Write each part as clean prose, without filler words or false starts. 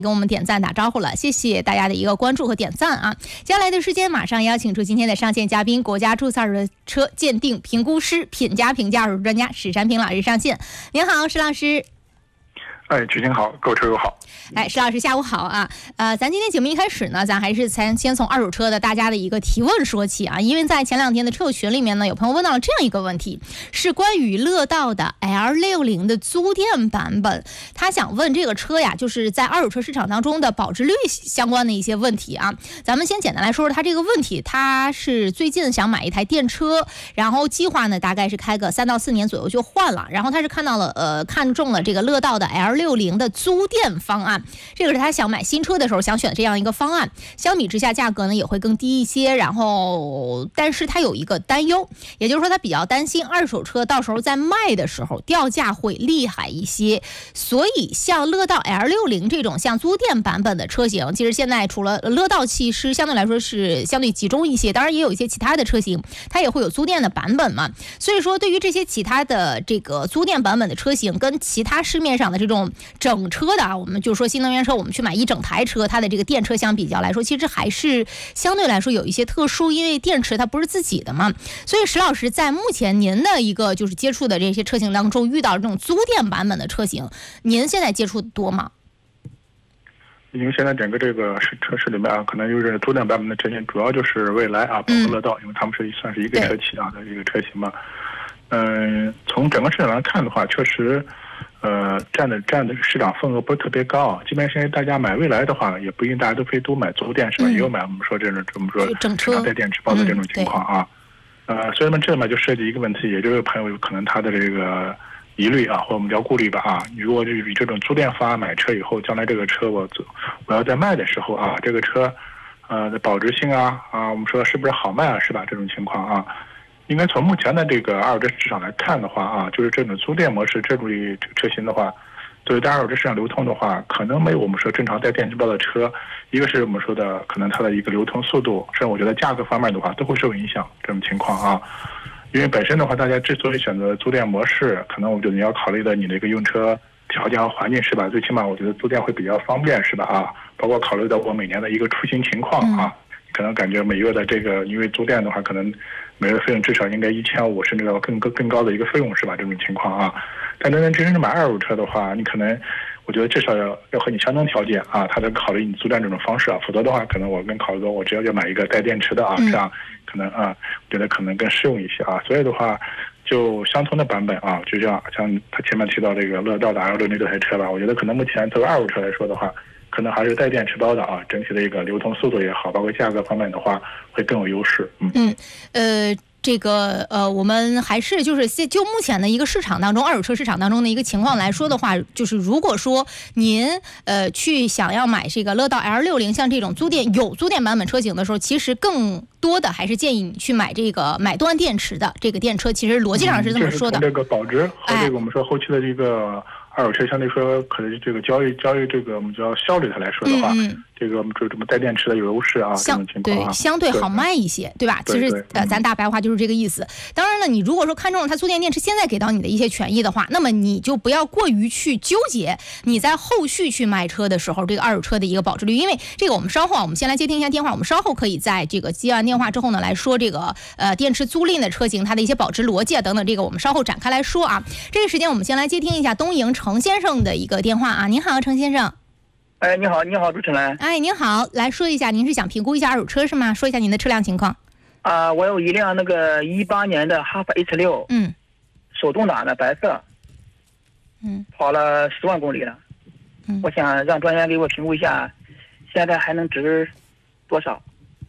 给我们点赞打招呼了，谢谢大家的一个关注和点赞啊！接下来的时间，马上邀请出今天的上线嘉宾，国家注册二手车鉴定评估师、品家评价二手专家史山平老师上线。您好，史老师。 主持人好，各位车友好。 史老师下午好啊。咱今天节目一开始呢，咱还是先从二手车的大家的一个提问说起啊，因为在前2天的车友群里面呢，有朋友问到了这样一个问题，是关于乐道的 L60的租店版本，他想问这个车呀，就是在二手车市场当中的保值率相关的一些问题啊。咱们先简单来说说他这个问题，他是最近想买一台电车，然后计划呢大概是开个3到4年左右就换了，然后他是看中了这个乐道的 L60的租店方案，这个是他想买新车的时候想选这样一个方案，相比之下价格呢也会更低一些，然后但是他有一个担忧，也就是说他比较担心二手车到时候在卖的时候掉价会厉害一些，所以像乐道 L60这种像租店版本的车型，其实现在除了乐道其实相对来说是相对集中一些，当然也有一些其他的车型它也会有租店的版本嘛，所以说对于这些其他的这个租店版本的车型跟其他市面上的这种整车的啊，我们就说新能源车，我们去买一整台车，它的这个电车相比较来说，其实还是相对来说有一些特殊，因为电池它不是自己的嘛。所以史老师在目前您的一个就是接触的这些车型当中，遇到这种租店版本的车型，您现在接触多吗？ 因为现在整个这个车市里面啊，可能就是租店版本的车型，主要就是蔚来啊，包括乐道，因为他们算是一个车企啊的一个车型嘛。从整个市场来看的话，确实。占的市场份额不是特别高，即便是大家买蔚来的话，也不一定大家都非都买租店是吧？也有买我们说这种整车带电池包的这种情况啊。所以呢，这里面就涉及一个问题，也就是朋友有可能他的这个疑虑啊，或者我们叫顾虑吧啊。如果以这种租店方案买车以后，将来这个车我要在卖的时候啊，这个车的保值性啊，我们说是不是好卖啊，是吧？这种情况啊。应该从目前的这个二手车市场来看的话啊，就是这种租店模式这种车型的话，作为在二手车市场流通的话，可能没有我们说正常带电池包的车，一个是我们说的可能它的一个流通速度，甚至我觉得价格方面的话都会受影响这种情况啊。因为本身的话，大家之所以选择租店模式，可能我觉得你要考虑的你的一个用车条件和环境是吧？最起码我觉得租店会比较方便是吧？啊，包括考虑到我每年的一个出行情况啊。可能感觉每月的这个，因为租店的话，可能每月费用至少应该1500，甚至要更高的一个费用是吧？这种情况啊，但真正买二手车的话，你可能我觉得至少要和你相同条件啊，他得考虑你租店这种方式啊，否则的话，可能我更考虑到我只要买一个带电池的啊，这样可能我觉得可能更适用一些啊。所以的话，就相同的版本啊，就像他前面提到这个乐道的 L60这台车吧，我觉得可能目前作为二手车来说的话。可能还是带电池包的啊，整体的一个流通速度也好，包括价格方面的话，会更有优势。 这个我们还是就目前的一个市场当中，二手车市场当中的一个情况来说的话，就是如果说您去想要买这个乐道 L60像这种租店版本车型的时候，其实更多的还是建议你去买断电池的这个电车，其实逻辑上是这么说的。 这个保值和这个我们说后期的这个二手车相对说可能这个交易这个我们叫效率上来说的话，这个我们说这么带电池的有优势啊，这种情况对相对好卖一些，对吧？其实咱大白话就是这个意思。当然了，你如果说看中了它租电电池现在给到你的一些权益的话，那么你就不要过于去纠结你在后续去卖车的时候这个二手车的一个保值率，因为这个我们稍后我们先来接听一下电话，我们稍后可以在这个接完电话之后呢来说这个电池租赁的车型它的一些保值逻辑啊等等，这个我们稍后展开来说啊。这个时间我们先来接听一下东营程先生的一个电话啊。您好，程先生。 你好，主持人。 您好，来说一下，您是想评估一下二手车是吗？说一下您的车辆情况。 我有一辆那个18年的哈弗 H6，手动挡的白色，跑了10万公里了，我想让专家给我评估一下，现在还能值多少？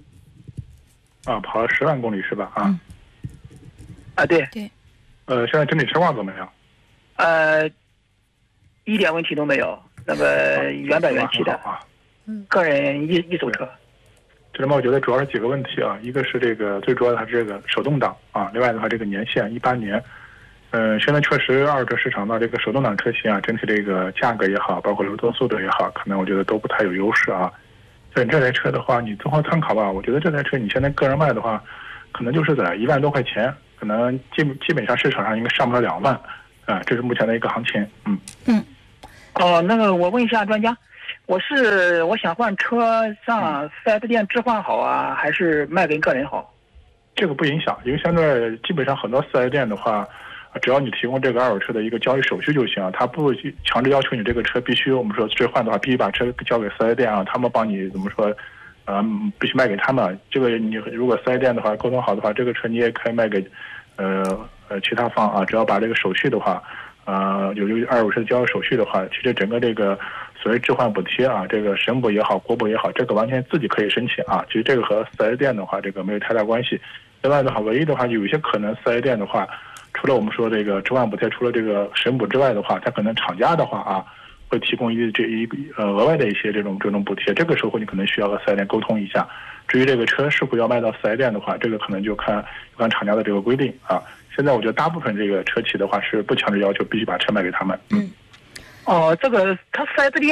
跑了10万公里是吧？ 对。 现在整体车况怎么样？ 一点问题都没有。那个原版原漆的个人一手车。 这里面我觉得主要是几个问题啊，一个是这个最主要的它是这个手动挡啊，另外的话这个年限18年，现在确实二手车市场的这个手动挡车型啊，整体这个价格也好，包括流通速度也好，可能我觉得都不太有优势啊。所以这台车的话，你综合参考吧，我觉得这台车你现在个人卖的话，可能就是在1万多块钱，可能基本上市场上应该上不了2万这是目前的一个行情。 那个我问一下专家， 我想换车，上4S店置换好啊，还是卖给个人好？ 这个不影响，因为现在基本上很多4S店的话，只要你提供这个二手车的一个交易手续就行，他不强制要求你这个车必须我们说置换的话，必须把车交给4S店啊，他们帮你怎么说，必须卖给他们。这个你如果4S店的话沟通好的话，这个车你也可以卖给其他方啊，只要把这个手续的话，有这个二手车交易手续的话，其实整个这个所谓置换补贴啊，这个省补也好，国补也好，这个完全自己可以申请啊。其实这个和4S店的话，这个没有太大关系。另外的话，唯一的话，有一些可能4S店的话，除了我们说这个置换补贴，除了这个省补之外的话，它可能厂家的话啊，会提供额外的一些这种补贴。这个时候你可能需要和4S店沟通一下。至于这个车是否要卖到4S店的话，这个可能就看厂家的这个规定啊。现在我觉得大部分这个车企的话是不强制要求必须把车卖给他们。 这个他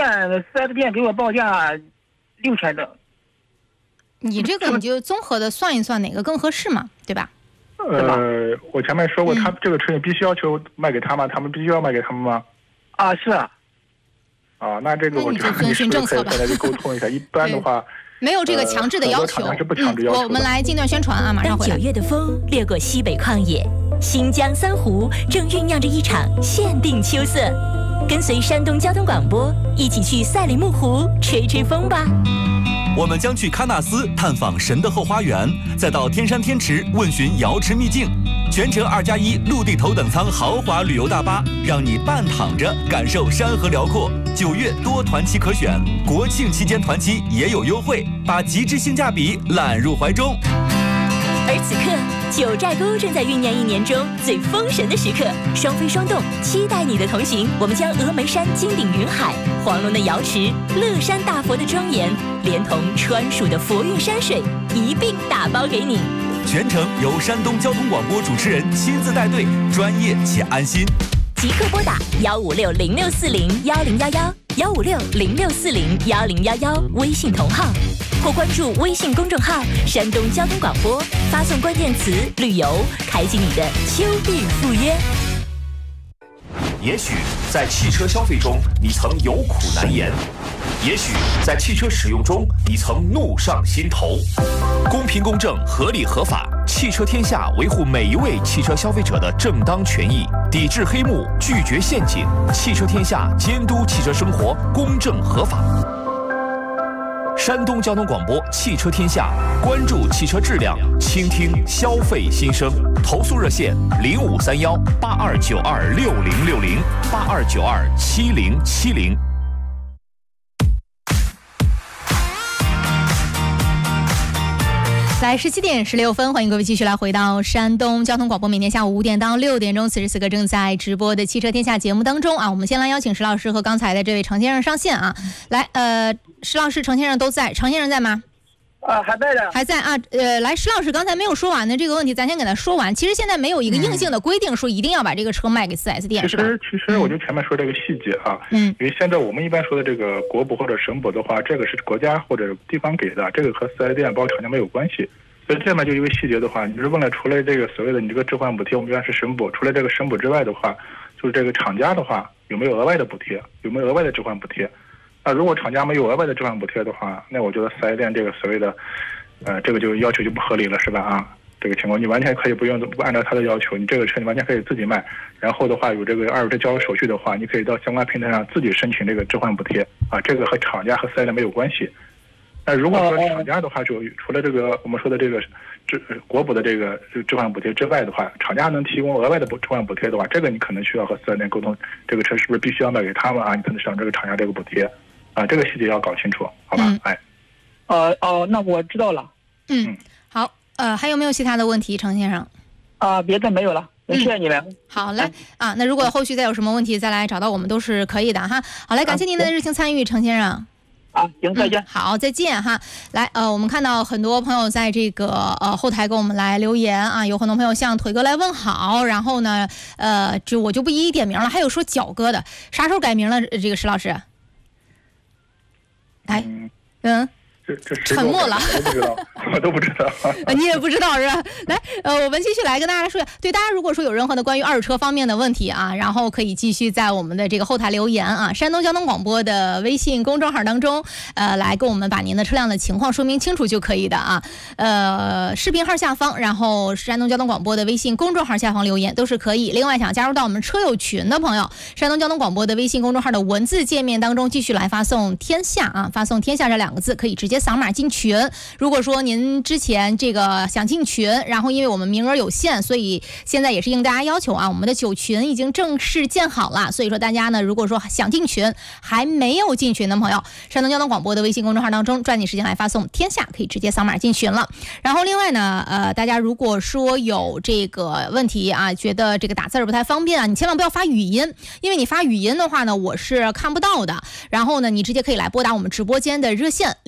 4S店给我报价6000多。 你这个你就综合的算一算哪个更合适嘛，对吧？ 我前面说过，他这个车你必须要求卖给他吗？他们必须要卖给他们吗？ 是啊。 那这个我觉得你是不是可以和他去沟通一下？一般的话。 没有这个强制的要求。我们来进段宣传啊，马上回来。 当9月的风掠过西北旷野，新疆三湖正酝酿着一场限定秋色。跟随山东交通广播一起去赛里木湖吹吹风吧。 我们将去喀纳斯探访神的后花园，再到天山天池问询瑶池秘境。全程2+1陆地头等舱豪华旅游大巴，让你半躺着感受山河辽阔。9月多团期可选，国庆期间团期也有优惠，把极致性价比揽入怀中。 而此刻，九寨沟正在酝酿1年中最封神的时刻，双飞双动，期待你的同行。我们将峨眉山金顶云海、黄龙的瑶池、乐山大佛的庄严，连同川蜀的佛韵山水一并打包给你。 全程由山东交通广播主持人亲自带队，专业且安心。 即刻拨打15606401011，15606401011微信同号，或关注微信公众号山东交通广播，发送关键词旅游，开启你的秋日赴约。 也许在汽车消费中你曾有苦难言，也许在汽车使用中你曾怒上心头。公平公正，合理合法，汽车天下维护每一位汽车消费者的正当权益，抵制黑幕，拒绝陷阱。汽车天下监督汽车生活公正合法。山东交通广播汽车天下，关注汽车质量，倾听消费心声。投诉热线0531-8292-6060，8292-7070。 来17点16分，欢迎各位继续来回到山东交通广播，每天下午5点到6点钟，此时此刻正在直播的汽车天下节目当中啊。我们先来邀请石老师和刚才的这位程先生上线啊。来，石老师、程先生都在，程先生在吗？ 还在的， 还在啊。来，石老师刚才没有说完的这个问题，咱先给他说完。其实现在没有一个硬性的规定说一定要把这个车卖给4S店，是吧？ 其实我就前面说这个细节啊，因为现在我们一般说的这个国补或者省补的话，这个是国家或者地方给的，这个和4S店包括厂家没有关系。所以这边就因为细节的话，你是问了除了这个所谓的你这个置换补贴，我们原来是省补，除了这个省补之外的话，就是这个厂家的话有没有额外的补贴，有没有额外的置换补贴？那如果厂家没有额外的置换补贴的话，那我觉得4S店这个所谓的这个就要求就不合理了，是吧？啊，这个情况你完全可以不按照他的要求，你这个车你完全可以自己卖，然后的话有这个二手车交易手续的话，你可以到相关平台上自己申请这个置换补贴啊，这个和厂家和4S店没有关系。那如果说厂家的话，就除了这个我们说的这个国补的这个置换补贴之外的话，厂家能提供额外的置换补贴的话，这个你可能需要和4S店沟通，这个车是不是必须要卖给他们啊？你才能省这个厂家这个补贴啊，这个细节要搞清楚，好吧？ 那我知道了。 好，还有没有其他的问题，程先生？ 别的没有了，谢谢你们。 好嘞，那如果后续再有什么问题，再来找到我们都是可以的哈。好嘞，感谢您的热情参与，程先生。 行，再见。 好，再见哈。来，我们看到很多朋友在这个后台给我们来留言啊，有很多朋友向腿哥来问好，然后呢，我就不一一点名了。还有说脚哥的，啥时候改名了？这个石老师？ 这沉默了， 我都不知道， 你也不知道是吧？来，我们继续来跟大家说，对大家如果说有任何的关于二手车方面的问题啊，然后可以继续在我们的这个后台留言啊，山东交通广播的微信公众号当中，来跟我们把您的车辆的情况说明清楚就可以的啊。视频号下方，然后山东交通广播的微信公众号下方留言都是可以。另外，想加入到我们车友群的朋友，山东交通广播的微信公众号的文字界面当中继续来发送天下啊，发送天下这2个字，可以直接扫码进群。如果说您之前这个想进群，然后因为我们名额有限，所以现在也是应大家要求啊，我们的9群已经正式建好了，所以说大家呢，如果说想进群还没有进群的朋友，山东交通广播的微信公众号当中抓紧时间来发送天下，可以直接扫码进群了。然后另外呢，大家如果说有这个问题啊，觉得这个打字不太方便啊，你千万不要发语音，因为你发语音的话呢，我是看不到的。然后呢，你直接可以来拨打我们直播间的热线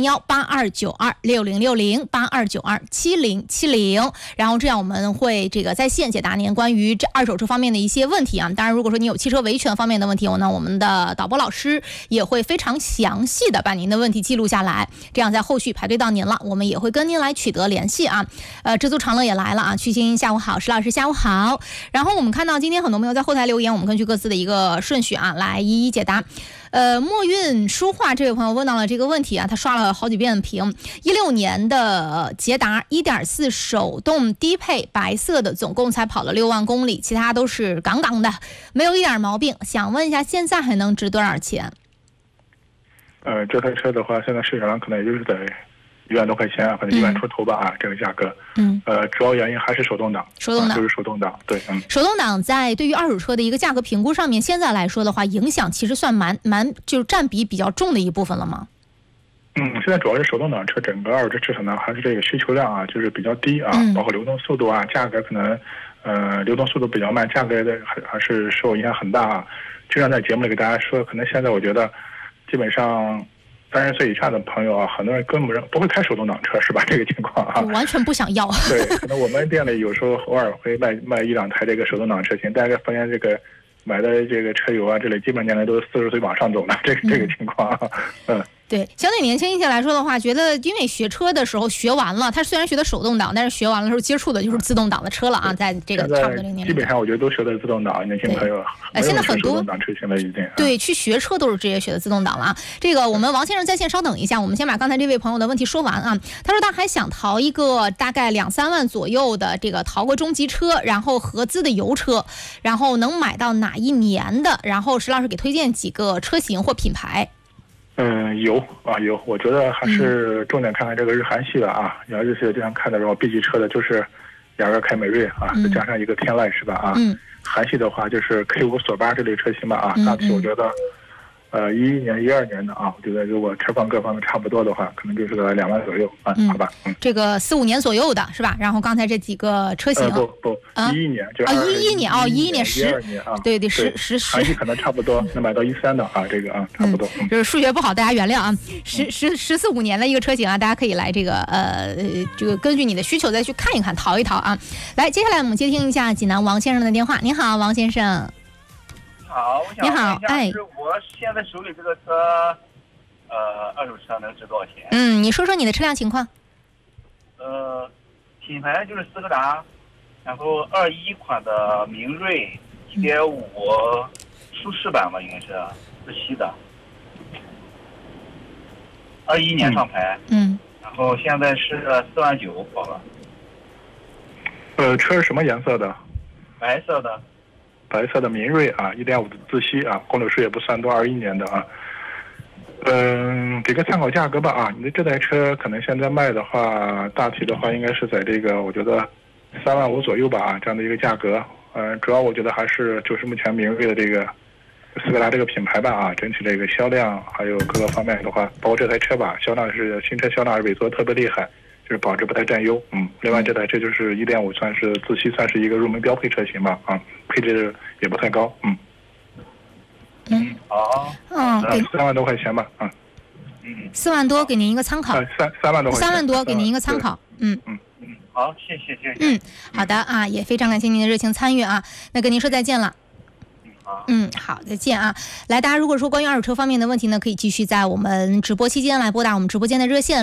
05318292606082927070，然后这样我们会这个在线解答您关于这二手车方面的一些问题啊。当然，如果说你有汽车维权方面的问题，那我们的导播老师也会非常详细的把您的问题记录下来，这样在后续排队到您了，我们也会跟您来取得联系啊。知足常乐也来了啊，曲欣下午好，石老师下午好。然后我们看到今天很多朋友在后台留言，我们根据各自的一个顺序啊来一一解答。墨韵书画这位朋友问到了这个问题啊，他刷了好几遍屏。16年的捷达 1.4 手动低配白色的，总共才跑了6万公里，其他都是杠杠的，没有一点毛病。想问一下，现在还能值多少钱？ 这台车的话，现在市场上可能也就是在1万多块钱啊，可能1万出头吧啊，这个价格。主要原因还是手动挡，就是手动挡，对， 手动挡在对于二手车的一个价格评估上面，现在来说的话，影响其实算蛮就是占比比较重的一部分了吗？ 现在主要是手动挡车整个二手车市场呢，还是这个需求量啊，就是比较低啊，包括流动速度啊，价格可能流动速度比较慢，价格的还是受影响很大啊。就像在节目里给大家说，可能现在我觉得基本上30岁以上的朋友啊，很多人根本不会开手动挡车，是吧？这个情况啊， 完全不想要。 对，可能我们店里有时候偶尔会卖1、2台这个手动挡车型，大家发现这个买的这个车友啊，这里基本年龄都是40岁往上走了，这个情况啊， 对，相对年轻一些来说的话，觉得因为学车的时候学完了，他虽然学的手动挡，但是学完了之后接触的就是自动挡的车了啊，在这个差不多这个年龄。 基本上我觉得都学的自动挡，年轻朋友现在很多手动挡车型了已经。 对，去学车都是直接学的自动挡了啊。这个我们王先生在线稍等一下，我们先把刚才这位朋友的问题说完啊。他说他还想淘一个大概2、3万左右的这个淘个中级车，然后合资的油车，然后能买到哪一年的？然后石老师给推荐几个车型或品牌。 有，我觉得还是重点看看这个日韩系的啊。你要日系的经常看的这种 B 级车的，就是雅阁、凯美瑞啊，再加上一个天籁是吧啊？韩系的话就是 K5索8这类车型吧啊。大体我觉得11年、12年的啊，我觉得如果车况各方面差不多的话，可能就是在2万左右啊，好吧？ 这个4、5年左右的是吧？然后刚才这几个车型不，11年就 11年哦，11年 12年啊， 对10， 韩系可能差不多能买到13的啊，这个啊差不多。 就是数学不好，大家原谅啊。14、15年的一个车型啊，大家可以来这个这个根据你的需求再去看一看，淘一淘啊。来，接下来我们接听一下济南王先生的电话。你好，王先生。 好，我想问一下，就是我现在手里这个车，二手车能值多少钱？ 你说说你的车辆情况。 品牌就是斯柯达，然后21款的明锐1.5舒适版吧，应该是自吸的，21年上牌，然后现在是4万9跑了。 车是什么颜色的？ 白色的。 白色的明锐啊，1.5的自吸啊，公里数也不算多，21年的啊。给个参考价格吧啊，你的这台车可能现在卖的话，大体的话应该是在这个我觉得3万5左右吧啊，这样的一个价格。主要我觉得还是就是目前明锐的这个斯柯达这个品牌吧啊，整体这个销量还有各个方面的话，包括这台车吧，销量是新车销量是萎缩特别厉害。就是保值不太占优，另外这台车就是1.5，算是自吸，算是一个入门标配车型吧，啊，配置也不太高， 好 ，3万多块钱吧，啊 ，4万多给您一个参考 ，3万多 ，3万多给您一个参考， 好，谢谢， 好的啊，也非常感谢您的热情参与啊，那跟您说再见了。 好，再见啊！来，大家如果说关于二手车方面的问题呢，可以继续在我们直播期间来拨打我们直播间的热线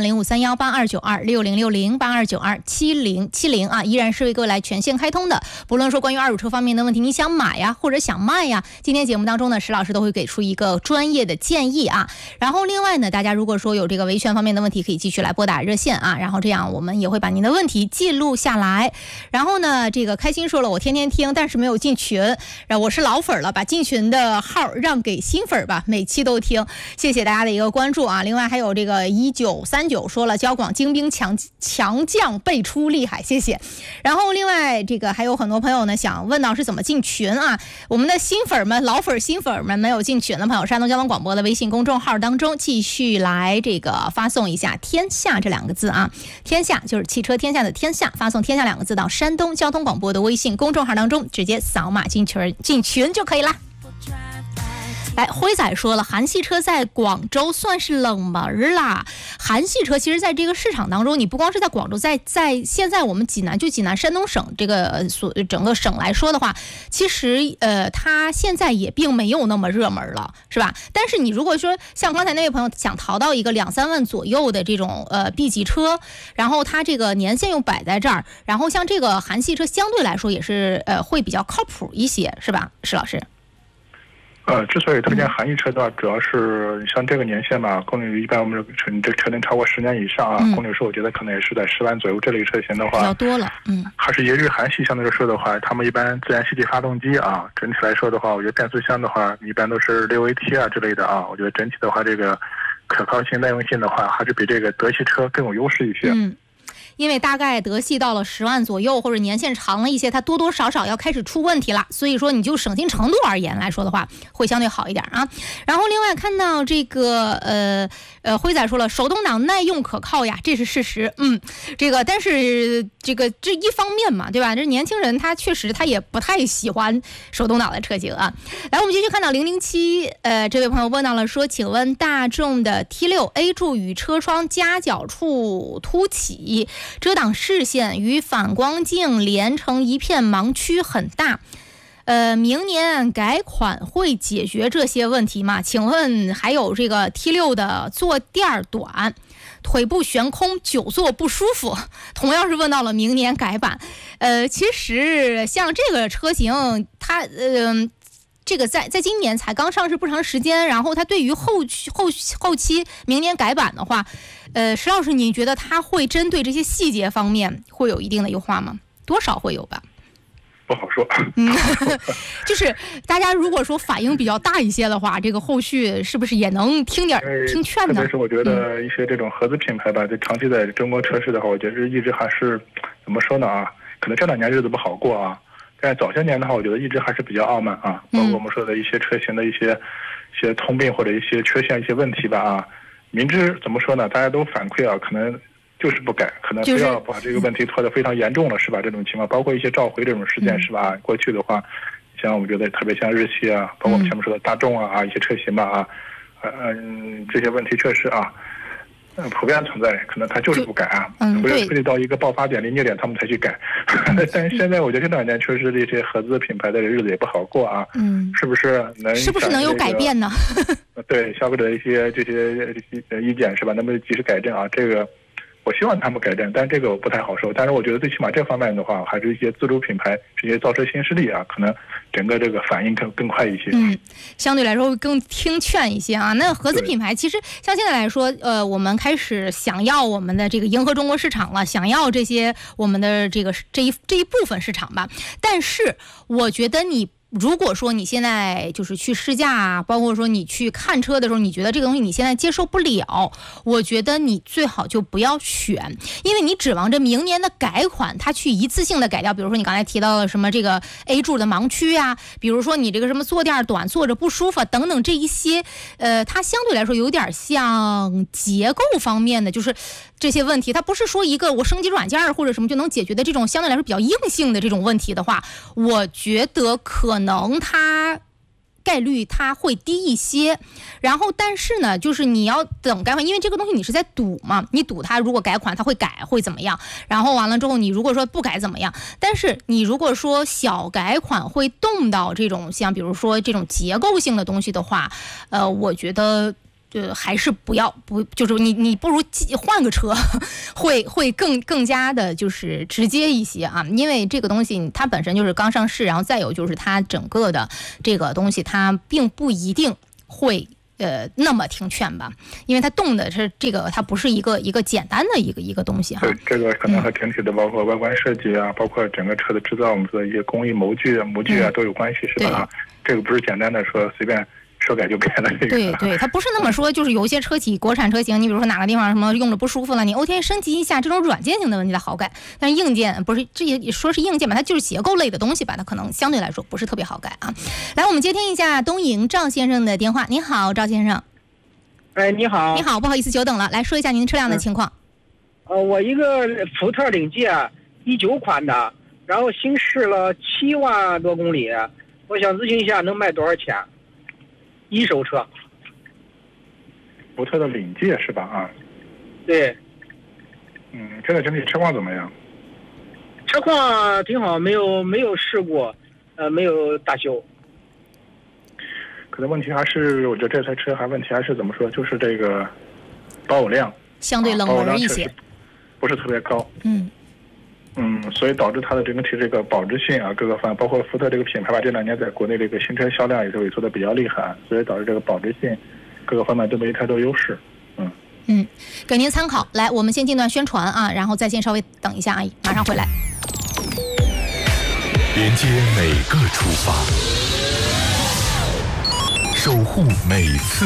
05318292606082707070啊，依然是为各位来全线开通的。不论说关于二手车方面的问题，你想买呀，或者想卖呀，今天节目当中呢，石老师都会给出一个专业的建议啊。然后另外呢，大家如果说有这个维权方面的问题，可以继续来拨打热线啊。然后这样我们也会把您的问题记录下来。然后呢，这个开心说了，我天天听，但是没有进群，然后我是老粉了，把进群的号让给新粉吧，每期都听，谢谢大家的一个关注啊。另外还有这个1939说了，交广精兵强将辈出，厉害，谢谢。然后另外这个还有很多朋友呢想问到是怎么进群啊，我们的新粉们、老粉、新粉们没有进群的朋友，山东交通广播的微信公众号当中继续来这个发送一下天下这2个字啊，天下就是汽车天下的天下，发送天下2个字到山东交通广播的微信公众号当中，直接扫码进群就可以了。来，辉仔说了，韩系车在广州算是冷门啦。韩系车其实在这个市场当中，你不光是在广州，在现在我们济南山东省这个整个省来说的话，其实它现在也并没有那么热门了，是吧？但是你如果说像刚才那位朋友想淘到一个2-3万左右的这种B 级车，然后它这个年限又摆在这儿，然后像这个韩系车相对来说也是会比较靠谱一些，是吧，石老师？ 之所以推荐韩系车的话，主要是像这个年限吧，公里一般我们这车龄超过10年以上啊，公里数我觉得可能也是在10万左右。这类车型的话， 比较多了， 还是日韩系相对来说的话，他们一般自然吸气发动机啊，整体来说的话，我觉得变速箱的话，一般都是6AT 啊之类的啊，我觉得整体的话，这个可靠性、耐用性的话，还是比这个德系车更有优势一些。 因为大概德系到了10万左右，或者年限长了一些，它多多少少要开始出问题了。所以说，你就省心程度而言来说的话，会相对好一点啊。然后另外看到这个辉仔说了，手动挡耐用可靠呀，这是事实。这个但是这一方面嘛，对吧？这年轻人他确实他也不太喜欢手动挡的车型啊。来，我们继续看到007，这位朋友问到了说，请问大众的 T6 A 柱与车窗夹角处凸起，遮挡视线与反光镜连成一片盲区很大，明年改款会解决这些问题吗？请问还有这个 T6 的坐垫短，腿部悬空，久坐不舒服，同样是问到了明年改版。其实像这个车型，它这个在今年才刚上市不长时间，然后它对于后期明年改版的话，石老师，你觉得它会针对这些细节方面会有一定的优化吗？多少会有吧？ 不好说。 就是大家如果说反应比较大一些的话，这个后续是不是也能听劝呢？ 特别是我觉得一些这种合资品牌吧，就长期在中国车市的话，我觉得一直还是怎么说呢啊？可能这2年日子不好过啊。但早些年的话，我觉得一直还是比较傲慢啊，包括我们说的一些车型的一些通病或者一些缺陷、一些问题吧啊，明知怎么说呢，大家都反馈啊，可能就是不改，可能非要把这个问题拖得非常严重了，是吧？这种情况，包括一些召回这种事件，是吧？过去的话，像我们觉得特别像日系啊，包括我们前面说的大众啊一些车型吧啊，这些问题确实啊。普遍存在，可能他就是不改啊，非得到一个爆发点、临界点，他们才去改。但是现在我觉得这2年确实这些合资品牌的日子也不好过啊。是不是能有改变呢？ 对消费者的一些这些意见是吧？能不能及时改正啊？这个我希望他们改正，但这个我不太好说。但是我觉得最起码这方面的话，还是一些自主品牌、这些造车新势力啊，可能整个这个反应更快一些。 相对来说更听劝一些啊。那合资品牌其实像现在来说，我们开始想要我们的这个迎合中国市场了，想要这些我们的这一部分市场吧。但是我觉得如果说你现在就是去试驾，包括说你去看车的时候，你觉得这个东西你现在接受不了，我觉得你最好就不要选，因为你指望着明年的改款它去一次性的改掉，比如说你刚才提到的什么这个 A 柱的盲区啊，比如说你这个什么坐垫短坐着不舒服等等这一些，它相对来说有点像结构方面的，就是这些问题，它不是说一个我升级软件或者什么就能解决的这种相对来说比较硬性的这种问题的话，我觉得可能它概率它会低一些。然后但是呢，就是你要等改款，因为这个东西你是在赌嘛，你赌它如果改款它会改会怎么样，然后完了之后你如果说不改怎么样，但是你如果说小改款会动到这种像比如说这种结构性的东西的话，我觉得还是不就是你不如换个车，会更加的就是直接一些啊，因为这个东西它本身就是刚上市，然后再有就是它整个的这个东西它并不一定会那么听劝吧，因为它动的是这个，它不是一个简单的一个东西哈。 对，这个可能和整体的包括外观设计啊，包括整个车的制造，我们说的一些工艺模具啊都有关系，是吧？这个不是简单的说随便说改就改了这个。 对，它不是那么说，就是有一些车企国产车型，你比如说哪个地方什么用着不舒服了，你 OTA 升级一下，这种软件性的问题它好改，但是硬件不是，这也说是硬件吧，它就是结构类的东西吧，它可能相对来说不是特别好改啊。来，我们接听一下东营赵先生的电话。你好，赵先生。 哎，你好。 你好，不好意思久等了，来说一下您车辆的情况。 我一个福特领界19款的，然后行驶了7万多公里，我想咨询一下能卖多少钱？一手车。 福特的领界是吧？啊， 对。 现在整体车况怎么样？ 车况挺好，没有事故，没有大修。 可能问题还是，我觉得这台车问题还是怎么说，就是这个保有量相对冷门一些， 不是特别高。所以导致它的整体这个保值性啊，各个方面，包括福特这个品牌吧，这2年在国内这个新车销量也是萎缩的比较厉害，所以导致这个保值性各个方面都没太多优势。 给您参考。来，我们先进段宣传啊，然后再先稍微等一下啊，马上回来。 连接每个出发，守护每次